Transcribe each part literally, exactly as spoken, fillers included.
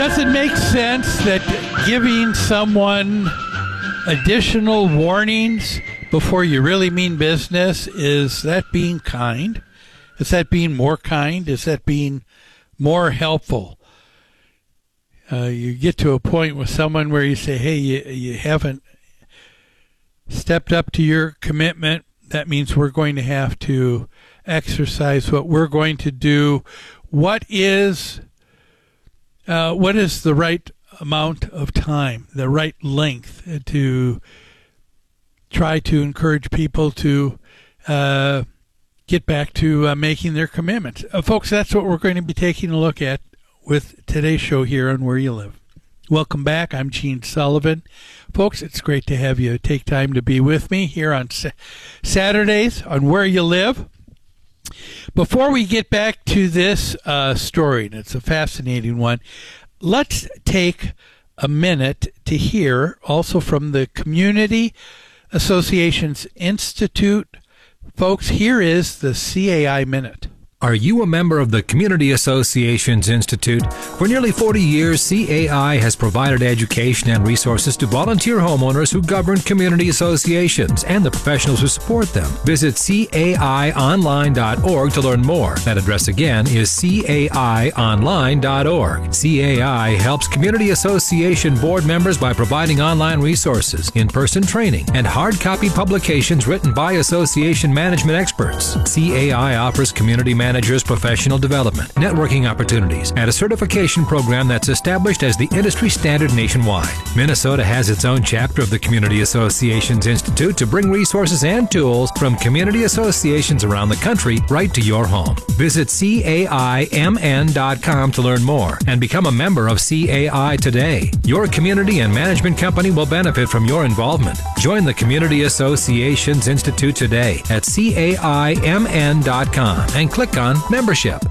Does it make sense that giving someone additional warnings before you really mean business, is that being kind? Is that being more kind? Is that being more helpful? Uh, you get to a point with someone where you say, hey, you, you haven't stepped up to your commitment. That means we're going to have to exercise what we're going to do. What is uh, what is the right amount of time, the right length to try to encourage people to uh, get back to uh, making their commitments? Uh, folks, that's what we're going to be taking a look at with today's show here on Where You Live. Welcome back. I'm Gene Sullivan. Folks, it's great to have you take time to be with me here on sa- Saturdays on Where You Live. Before we get back to this uh, story, and it's a fascinating one, let's take a minute to hear also from the Community Associations Institute. Folks, here is the C A I Minute. Are you a member of the Community Associations Institute? For nearly forty years, C A I has provided education and resources to volunteer homeowners who govern community associations and the professionals who support them. Visit C A I online dot org to learn more. That address again is C A I online dot org. C A I helps community association board members by providing online resources, in-person training, and hard copy publications written by association management experts. C A I offers community management managers professional development, networking opportunities, and a certification program that's established as the industry standard nationwide. Minnesota has its own chapter of the Community Associations Institute to bring resources and tools from community associations around the country right to your home. Visit C A I M N dot com to learn more and become a member of C A I today. Your community and management company will benefit from your involvement. Join the Community Associations Institute today at C A I M N dot com and click on membership.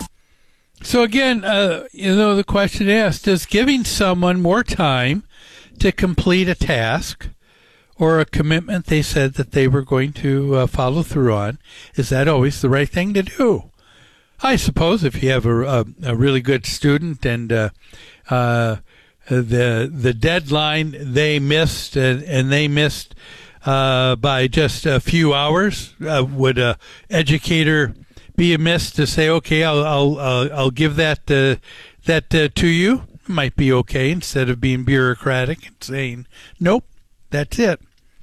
So again, uh, you know, the question asked, does giving someone more time to complete a task or a commitment they said that they were going to uh, follow through on, is that always the right thing to do? I suppose if you have a, a, a really good student and uh, uh, the the deadline they missed and, and they missed uh, by just a few hours, uh, would a educator be amiss to say, okay, I'll I'll uh, I'll give that uh, that uh, to you? It might be okay, instead of being bureaucratic and saying, nope, that's it.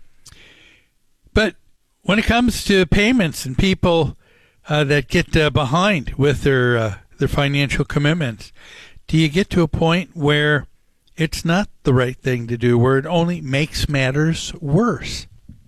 But when it comes to payments and people uh, that get uh, behind with their uh, their financial commitments, do you get to a point where it's not the right thing to do, where it only makes matters worse?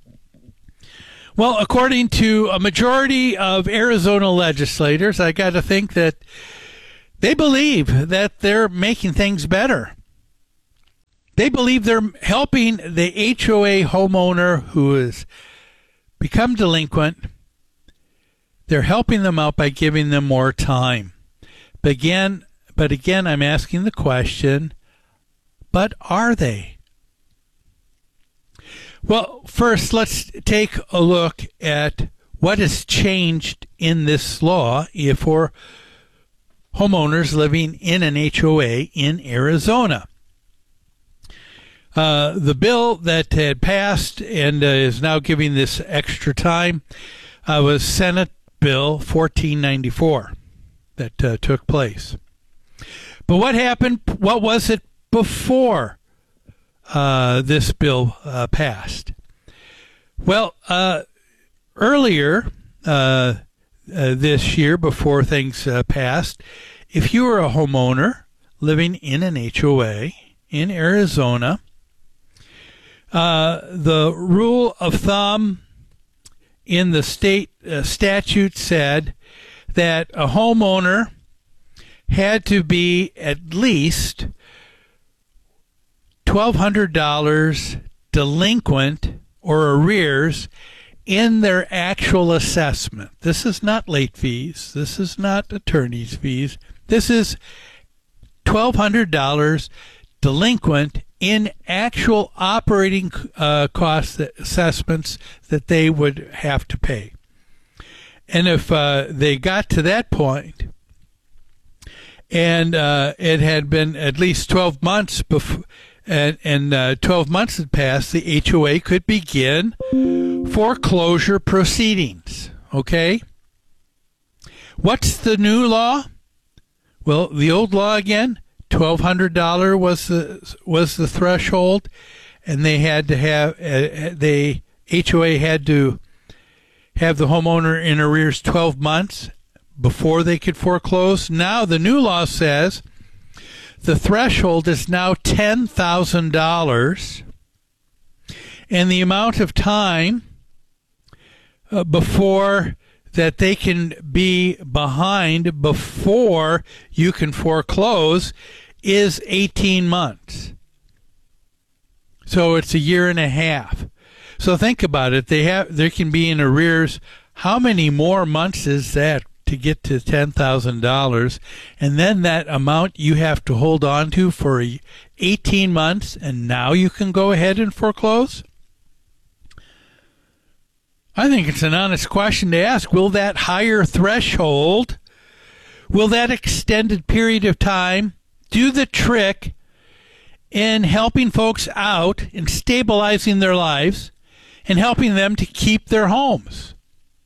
Well, according to a majority of Arizona legislators, I got to think that they believe that they're making things better. They believe they're helping the H O A homeowner who has become delinquent. They're helping them out by giving them more time. But again, but again, I'm asking the question, but are they? Well, first, let's take a look at what has changed in this law for homeowners living in an H O A in Arizona. Uh, the bill that had passed and uh, is now giving this extra time uh, was Senate Bill fourteen ninety-four that uh, took place. But what happened? What was it before Uh, this bill uh, passed? Well, uh, earlier uh, uh, this year, before things uh, passed, if you were a homeowner living in an H O A in Arizona, uh, the rule of thumb in the state uh, statute said that a homeowner had to be at least twelve hundred dollars delinquent or arrears in their actual assessment. This is not late fees. This is not attorney's fees. This is twelve hundred dollars delinquent in actual operating uh, cost assessments that they would have to pay. And if uh, they got to that point, and uh, it had been at least twelve months before, and, and uh, twelve months had passed, the H O A could begin foreclosure proceedings. Okay? What's the new law? Well, the old law again, twelve hundred dollars was the was the threshold, and they had to have uh, they H O A had to have the homeowner in arrears twelve months before they could foreclose. Now the new law says the threshold is now ten thousand dollars, and the amount of time uh, before that they can be behind before you can foreclose is eighteen months. So it's a year and a half. So think about it. They have, they can be in arrears. How many more months is that to get to ten thousand dollars? And then that amount you have to hold on to for eighteen months, and now you can go ahead and foreclose? I think it's an honest question to ask. Will that higher threshold, will that extended period of time do the trick in helping folks out, in stabilizing their lives, and helping them to keep their homes?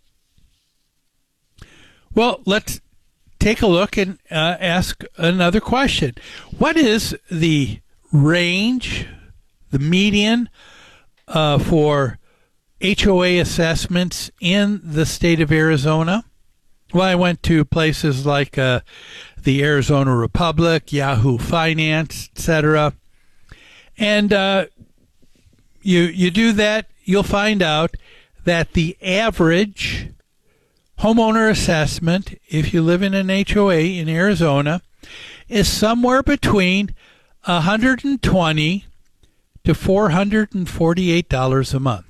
Well, let's take a look and uh, ask another question. What is the range, the median uh, for H O A assessments in the state of Arizona? Well, I went to places like uh, the Arizona Republic, Yahoo Finance, et cetera. And uh, you you do that, you'll find out that the average homeowner assessment, if you live in an H O A in Arizona, is somewhere between one hundred twenty dollars to four hundred forty-eight dollars a month.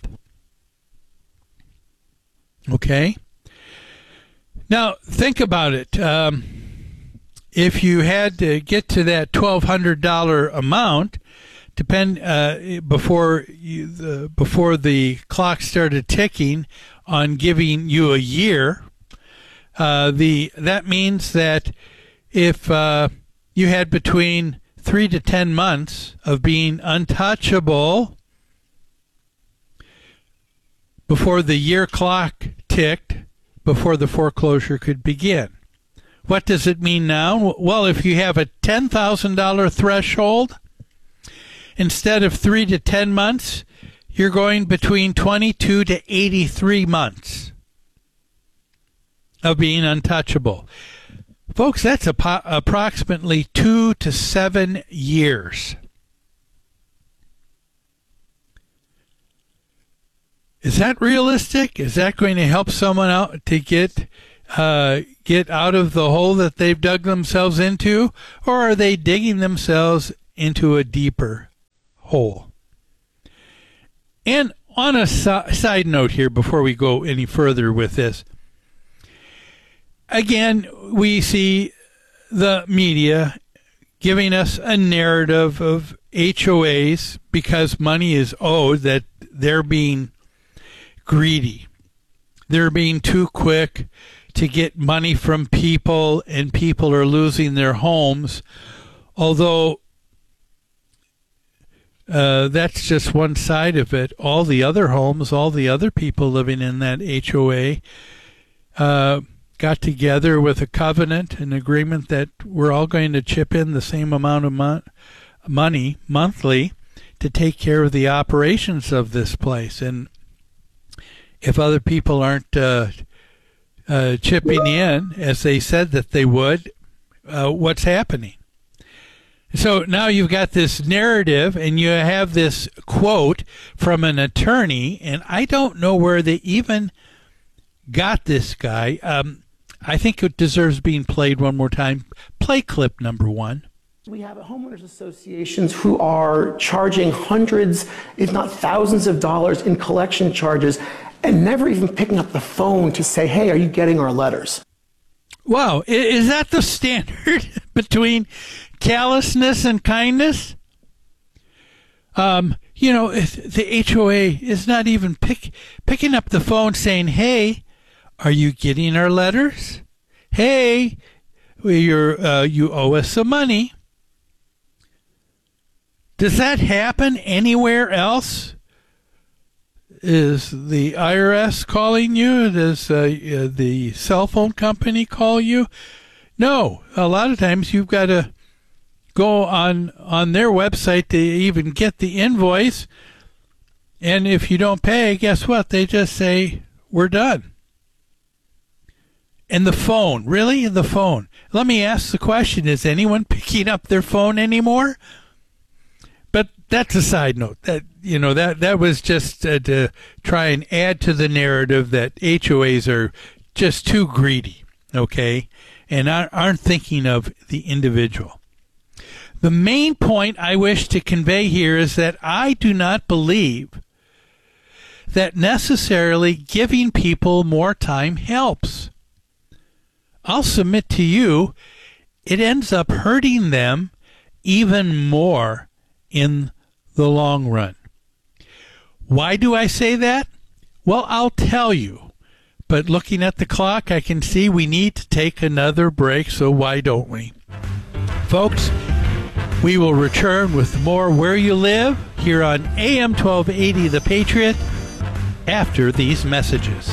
Okay? Now, think about it. Um, if you had to get to that twelve hundred dollars amount, depend uh, before you, the, before the clock started ticking on giving you a year, uh, the that means that if uh, you had between three to ten months of being untouchable before the year clock ticked, before the foreclosure could begin. What does it mean now? Well, if you have a ten thousand dollars threshold, instead of three to ten months, you're going between twenty-two to eighty-three months of being untouchable. Folks, that's a po- approximately two to seven years. Is that realistic? Is that going to help someone out to get uh, get out of the hole that they've dug themselves into? Or are they digging themselves into a deeper hole? And on a so- side note here, before we go any further with this, again, we see the media giving us a narrative of H O As because money is owed, that they're being greedy. They're being too quick to get money from people, and people are losing their homes. Although uh, that's just one side of it. All the other homes, all the other people living in that H O A uh, got together with a covenant, an agreement that we're all going to chip in the same amount of mo- money monthly to take care of the operations of this place. And if other people aren't uh, uh, chipping in as they said that they would, uh, what's happening? So now you've got this narrative, and you have this quote from an attorney, and I don't know where they even got this guy. Um, I think it deserves being played one more time. Play clip number one. We have homeowners associations who are charging hundreds, if not thousands of dollars in collection charges, and never even picking up the phone to say, hey, are you getting our letters? Wow. Is that the standard between callousness and kindness? Um, you know, the H O A is not even pick, picking up the phone saying, hey, are you getting our letters? Hey, you're, uh, you owe us some money. Does that happen anywhere else? Is the I R S calling you? Does uh, uh, the cell phone company call you? No. A lot of times you've got to go on, on their website to even get the invoice. And if you don't pay, guess what? They just say, we're done. And the phone, really? The phone. Let me ask the question, is anyone picking up their phone anymore? But that's a side note. That, you know, that, that was just uh, to try and add to the narrative that H O As are just too greedy, okay, and aren't thinking of the individual. The main point I wish to convey here is that I do not believe that necessarily giving people more time helps. I'll submit to you, it ends up hurting them even more in the long run. Why do I say that? Well, I'll tell you. But looking at the clock, I can see we need to take another break, so why don't we? Folks, we will return with more Where You Live here on A M twelve eighty The Patriot after these messages.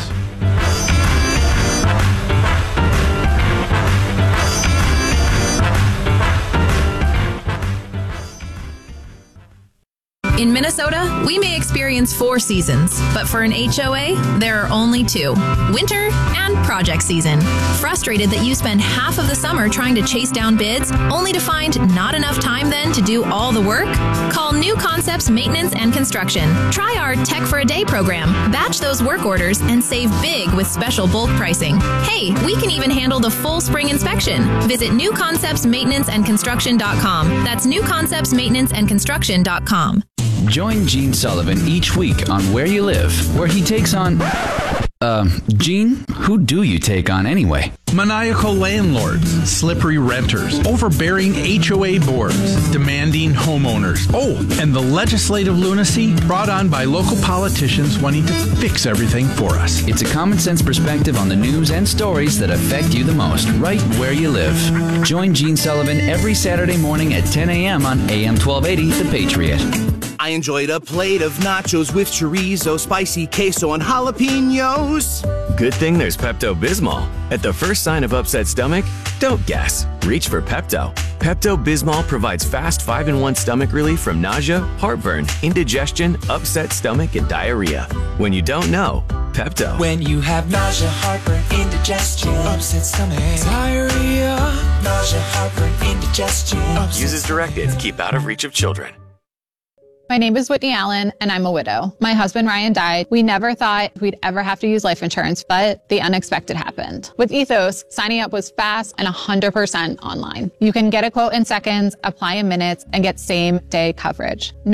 In Minnesota, we may experience four seasons, but for an H O A, there are only two: winter and project season. Frustrated that you spend half of the summer trying to chase down bids, only to find not enough time then to do all the work? Call New Concepts Maintenance and Construction. Try our Tech for a Day program. Batch those work orders and save big with special bulk pricing. Hey, we can even handle the full spring inspection. Visit new concepts maintenance and construction dot com. That's new concepts maintenance and construction dot com. Join Gene Sullivan each week on Where You Live, where he takes on... Uh, Gene, who do you take on anyway? Maniacal landlords, slippery renters, overbearing H O A boards, demanding homeowners. Oh, and the legislative lunacy brought on by local politicians wanting to fix everything for us. It's a common sense perspective on the news and stories that affect you the most, right where you live. Join Gene Sullivan every Saturday morning at ten a.m. on A M twelve eighty The Patriot. I enjoyed a plate of nachos with chorizo, spicy queso, and jalapenos. Good thing there's Pepto-Bismol. At the first sign of upset stomach, don't guess. Reach for Pepto. Pepto-Bismol provides fast five in one stomach relief from nausea, heartburn, indigestion, upset stomach, and diarrhea. When you don't know, Pepto. When you have nausea, heartburn, indigestion, upset stomach, diarrhea, nausea, heartburn, indigestion. Use as directed. Keep out of reach of children. My name is Whitney Allen, and I'm a widow. My husband, Ryan, died. We never thought we'd ever have to use life insurance, but the unexpected happened. With Ethos, signing up was fast and one hundred percent online. You can get a quote in seconds, apply in minutes, and get same-day coverage. No